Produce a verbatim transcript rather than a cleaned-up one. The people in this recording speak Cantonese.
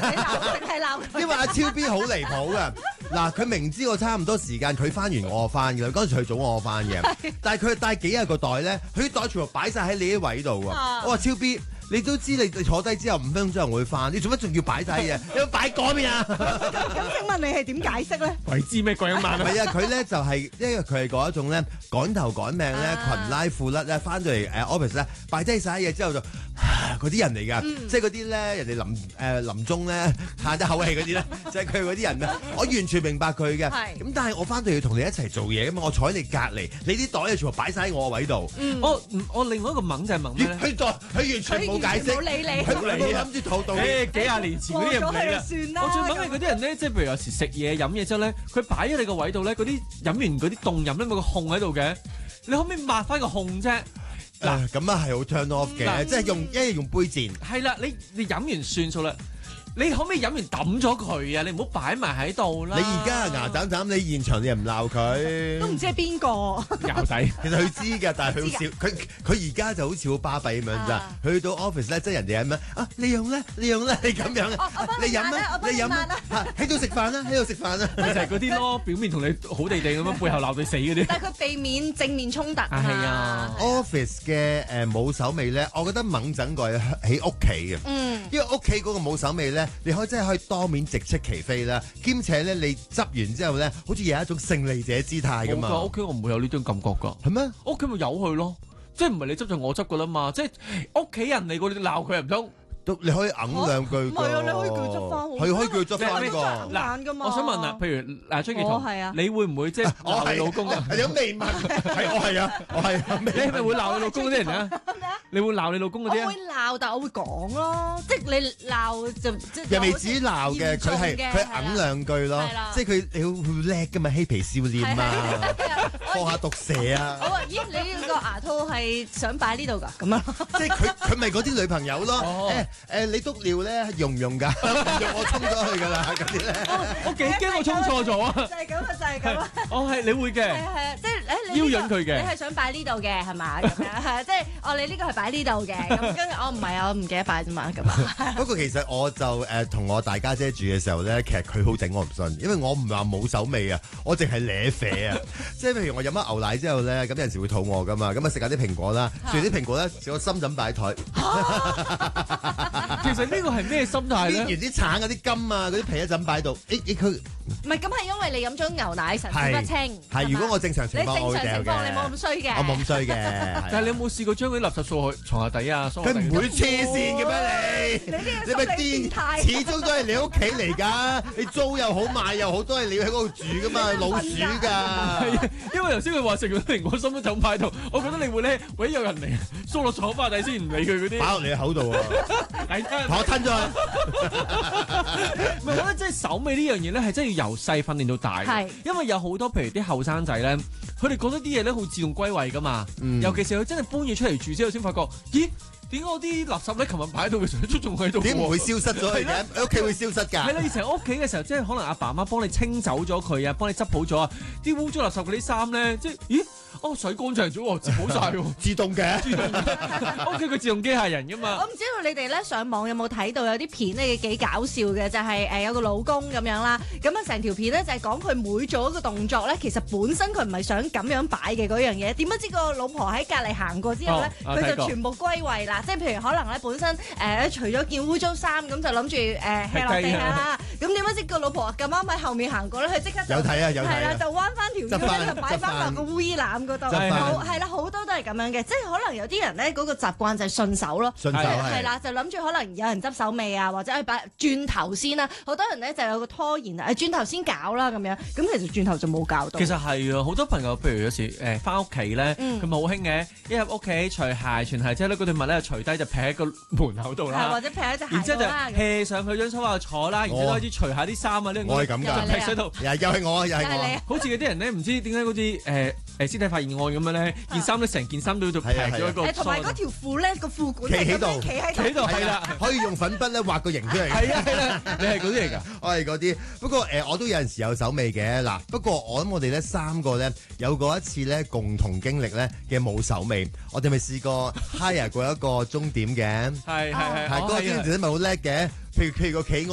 係鬧佢。 因為阿超 B 好離譜噶，嗱佢明知我差唔多時間，佢翻完我翻嘅，嗰陣時佢早我翻嘅，但係佢帶幾廿個袋咧，佢啲袋全部擺晒喺你啲位度喎。我話超 B。你都知你坐低之後五分鐘之後我會翻，你做乜仲要擺低嘅？你要擺嗰邊啊？ 咁請問你係點解釋咧？ 鬼知咩鬼咁慢啊？ 唔係啊，佢咧就係、是、因為佢係嗰一種咧趕頭趕命咧，裙拉褲甩咧，翻到嚟誒 office 咧擺低晒嘢之後就嗰啲人嚟㗎，嗯、即係嗰啲咧人哋臨誒、呃、臨終咧嘆一口氣嗰啲咧，就係佢嗰啲人啊！我完全明白佢嘅，咁但係我翻到要同你一齊做嘢㗎嘛，我坐喺你隔離，你啲袋啊全部擺晒喺我個位度。 嗯、我我另外一個猛就係猛咩咧？ 佢佢完全冇解釋， 冇理你， 佢冇諗住討到。 誒幾廿年前嗰啲人唔理啦。我最猛係嗰啲人咧，即係譬如有時食嘢飲嘢之後咧，佢擺喺你個位度咧，嗰啲飲完嗰啲凍飲咧，咪個控喺度嘅，你可唔可以抹翻個控啫？ 嗱，咁啊係好 turn off 嘅，即係用一係用杯墊。 係啦，你你飲完算數啦。你可唔可以飲完抌咗佢啊？你唔好擺埋喺度啦。 你而家牙斬斬，你現場你又唔鬧佢， 都唔知係邊個。 淆底， 其實佢知㗎，但係佢好笑。佢佢而家就好似好巴閉咁樣咋。去到 office 咧，即係人哋係咩啊？你用咧，你用咧，你咁樣啊？你飲啊？你飲啊？喺度食飯啦，喺度食飯啦。 就係嗰啲咯，表面同你好地地咁樣，背後鬧到死嗰啲。 但係佢避免正面衝突啊。 係啊 ，office 嘅誒冇手尾咧，我覺得猛整過喺屋企嘅。嗯，因為屋企嗰個冇手尾咧，你可以真係可以當面直斥其非啦，兼且咧你執完之後咧，好似有一種勝利者姿態㗎嘛。 屋企我唔會有呢種感覺㗎。 係咩？ 屋企咪由佢咯，即係唔係你執就我執㗎啦嘛，即係屋企人嚟過你鬧佢又唔通？ 都你可以揞兩句㗎。 唔係啊，你可以叫佢執翻。 係可以叫佢執翻㗎。 嗱， 我想問啊，譬如嗱張傑彤， 係啊， 你會唔會即係鬧你老公啊？ 你都未問，係我係啊，我係啊。 你係咪會鬧你老公嗰啲人啊？你會鬧你老公嗰啲啊？ 我會鬧，但係我會講咯，即係你鬧就即係。 又未至於鬧嘅，佢係佢揞兩句咯，即係佢你好叻㗎嘛，嬉皮笑臉啊，放下毒蛇啊。 我話咦，你呢個牙套係想擺呢度㗎？咁啊， 即係佢佢咪嗰啲女朋友咯。誒誒，你篤尿咧用唔用㗎？唔用我沖咗去㗎啦，嗰啲咧。 我幾驚我沖錯咗啊！ 就係咁啊，就係咁啊。 哦，係你會嘅。 係啊係啊，即係誒你邀引佢嘅。 你係想擺呢度嘅係嘛？咁樣係即係哦，你呢個係擺呢度嘅。咁跟住我唔係啊，我唔記得擺啫嘛。咁啊。 不過其實我就誒同我大家姐住嘅時候咧，其實佢好頂我唔順，因為我唔係話冇手尾啊，我淨係舐啡啊。即係譬如我飲咗牛奶之後咧，咁有陣時會肚餓㗎嘛，咁啊食下啲蘋果啦，食完啲蘋果咧，食個心枕擺喺台。 其實呢個係咩心態咧？ 搣完啲橙嗰啲金啊，嗰啲皮一陣擺度，誒誒佢唔係咁係因為你飲咗牛奶神志不清。 係如果我正常情況， 你正常情況你冇咁衰嘅。 我冇咁衰嘅。 但係你有冇試過將嗰啲垃圾掃去床下底啊？ 佢唔會黐線嘅咩你？你咪癲！始終都係你屋企嚟㗎，你租又好買又好，都係你喺嗰度住㗎嘛，老鼠㗎。 因為頭先佢話食完蘋果心都就咁擺度，我覺得你會咧，喂有人嚟掃落床下底先唔理佢嗰啲， 擺落你嘅口度啊！我吞咗。 唔係，我覺得即係手尾呢樣嘢咧，係真係要由細訓練到大。係，因為有好多譬如啲後生仔咧，佢哋覺得啲嘢咧好自動歸位噶嘛。嗯、尤其是佢真係搬嘢出嚟住之後，先發覺，咦？點解我啲垃圾咧？琴日擺喺度嘅時候，都仲喺度。點唔會消失咗嘅？喺屋企會消失㗎。係啦，以前屋企嘅時候，即係可能阿爸媽幫你清走咗佢啊，幫你執好咗啊。啲污糟垃圾嗰啲衫咧，即係咦？哦，洗乾淨咗喎，摺好晒喎，自動嘅。自動嘅。屋企佢自動機械人㗎嘛。 我唔知道你哋咧上網有冇睇到有啲片咧幾搞笑嘅，就係、是、誒、呃、有個老公咁樣啦，咁啊成條片咧就係講佢每做一個動作咧，其實本身佢唔係想咁樣擺嘅嗰樣嘢，點不知個老婆喺隔離行過之後咧，佢、哦、就全部歸位啦。即係譬如可能咧本身誒、呃、除咗件污糟衫咁就諗住誒棄落地下啦，咁點不知個老婆咁啱喺後面行過咧，佢即刻就有睇啊有睇係啦，就彎翻條腰咧就擺翻落個污衣籃嗰度，好係啦，好多都係咁樣嘅，即係可能有啲人咧嗰個習慣就係順手咯，順手係啦，就諗住可能有人執手尾啊，或者去擺轉頭先啦，好多人咧就有個拖延啊，轉頭先搞啦咁樣，咁其實轉頭就冇搞到。 其實係啊，好多朋友譬如有時誒翻屋企咧，佢咪好興嘅，一入屋企除鞋全鞋之後咧，嗰對襪咧就除低就劈喺個門口度啦， 或者劈喺隻鞋度啦， 然之後就劈上去張梳化坐啦，然之後開始除下啲衫啊，呢我係咁㗎， 就劈喺度， 又係我，又係我， 好似嗰啲人咧唔知點解嗰啲誒誒屍體發現案咁樣咧，件衫咧成件衫都要劈咗一個， 同埋嗰條褲咧個褲管企喺度， 企喺度，係啦， 可以用粉筆咧畫個形出嚟。 係啊係啦，你係嗰啲嚟㗎， 我係嗰啲。不過誒，我都有陣時有手尾嘅嗱。不過我諗我哋咧三個咧有過一次咧共同經歷咧嘅冇手尾。我哋咪試過 hire 過一個鐘點嘅， 係係係， 係嗰個鐘點咪好叻嘅。譬如譬如個企鵝